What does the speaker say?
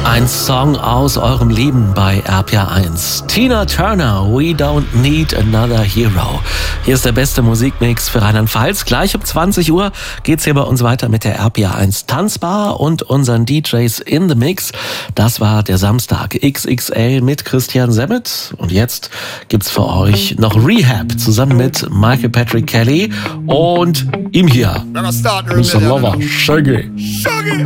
Ein Song aus eurem Leben bei RPR1. Tina Turner, We Don't Need Another Hero. Hier ist der beste Musikmix für Rheinland-Pfalz. Gleich um 20 Uhr geht's hier bei uns weiter mit der RPR1 Tanzbar und unseren DJs in the Mix. Das war der Samstag XXL mit Christian Semmet. Und jetzt gibt's für euch noch Rehab zusammen mit Michael Patrick Kelly und ihm hier, Mr. Lover, Shaggy.